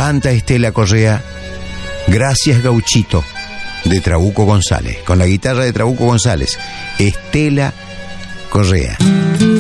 Canta Estela Correa, Gracias Gauchito, de Trabuco González, con la guitarra de Trabuco González, Estela Correa.